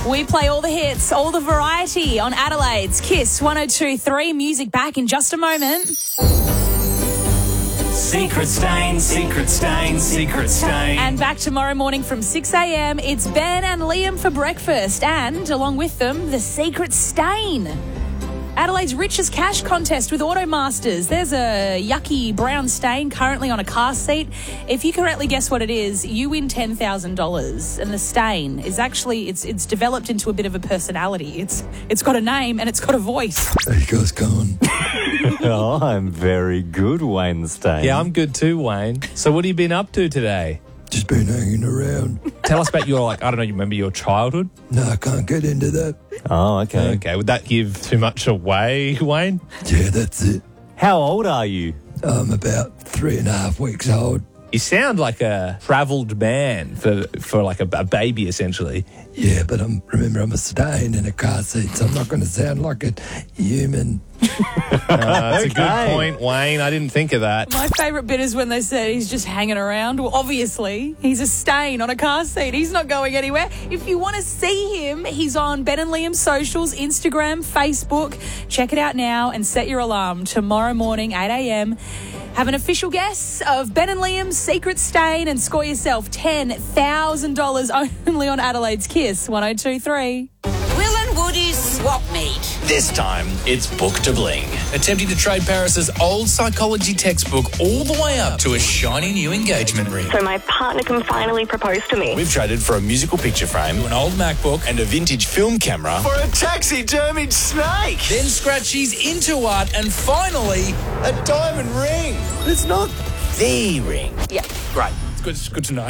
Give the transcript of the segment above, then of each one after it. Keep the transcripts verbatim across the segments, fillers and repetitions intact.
We play all the hits, all the variety on Adelaide's Kiss one oh two three. Music back in just a moment. Secret stain, secret stain, secret stain. And back tomorrow morning from six a.m. It's Ben and Liam for breakfast. And along with them, the Secret Stain. Adelaide's richest cash contest with Automasters. There's a yucky brown stain currently on a car seat. If you correctly guess what it is, you win ten thousand dollars. And the stain is actually, it's it's developed into a bit of a personality. It's It's got a name and it's got a voice. How you guys going? Oh, I'm very good, Wayne Stain. Yeah, I'm good too, Wayne. So what have you been up to today? Just been hanging around. Tell us about your, like, I don't know, you remember your childhood? No, I can't get into that. Oh, okay. Okay, would that give too much away, Wayne? Yeah, that's it. How old are you? I'm about three and a half weeks old. You sound like a travelled man for, for like a, a baby, essentially. Yeah, but I'm remember I'm a stain in a car seat, so I'm not going to sound like a human. Uh, that's Okay. a good point, Wayne. I didn't think of that. My favourite bit is when they said he's just hanging around. Well, obviously, he's a stain on a car seat. He's not going anywhere. If you want to see him, he's on Ben and Liam's socials, Instagram, Facebook. Check it out now and set your alarm. Tomorrow morning, eight a.m. Have an official guess of Ben and Liam's Secret Stain and score yourself ten thousand dollars only on Adelaide's Kiss one oh two three. Will and Woody's swap meet. This time, it's Book to Bling. Attempting to trade Paris's old psychology textbook all the way up to a shiny new engagement ring. So my partner can finally propose to me. We've traded for a musical picture frame, an old MacBook, and a vintage film camera for a taxidermied snake. Then Scratchy's into art, and finally, a diamond ring. It's not the ring. Yeah. Great. It's good, it's good to know.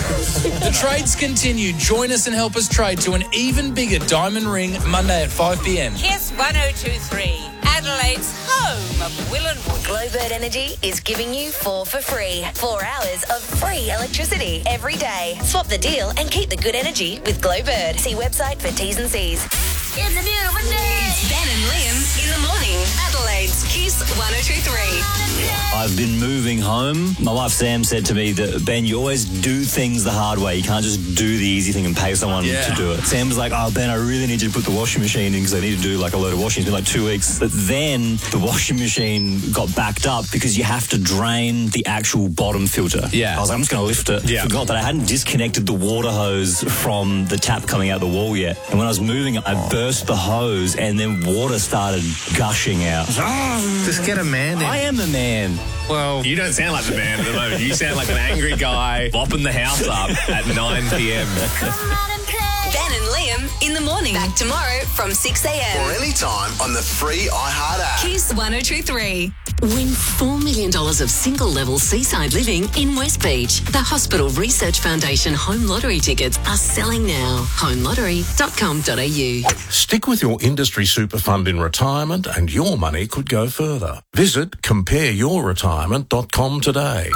The trades continue. Join us and help us trade to an even bigger diamond ring Monday at five p.m. Kiss one oh two three. Adelaide's home of Will and Wood. Glowbird Energy is giving you four for free. Four hours of free electricity every day. Swap the deal and keep the good energy with Glowbird. See website for T's and C's. It's a beautiful day. It's Ben and Liam in the morning. Adelaide's Kiss one oh two three. I've been moving home. My wife Sam said to me that, Ben, you always do things the hard way. You can't just do the easy thing and pay someone Yeah. to do it. Sam was like, oh, Ben, I really need you to put the washing machine in because I need to do like a load of washing. It's been like two weeks. But then the washing machine got backed up because you have to drain the actual bottom filter. Yeah. I was like, I'm just going to lift it. Yeah. Forgot that I hadn't disconnected the water hose from the tap coming out the wall yet. And when I was moving, I burst the hose and then water started gushing out. Just get a man in. I am the man. Well, You don't sound like the man at the moment. You sound like an angry guy bopping the house up at nine p.m. Ben and Liam in the morning. Back tomorrow from six a.m. Or anytime on the free iHeart app. Kiss one oh two three. Win four million dollars of single-level seaside living in West Beach. The Hospital Research Foundation home lottery tickets are selling now. home lottery dot com dot a u. Stick with your industry super fund in retirement and your money could go further. Visit compare your retirement dot com today.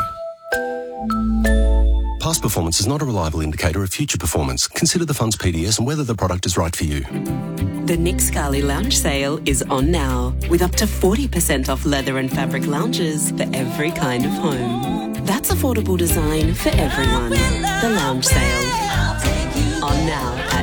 Past performance is not a reliable indicator of future performance. Consider the fund's P D S and whether the product is right for you. The Nick Scali Lounge sale is on now, with up to forty percent off leather and fabric lounges for every kind of home. That's affordable design for everyone. The Lounge sale. On now.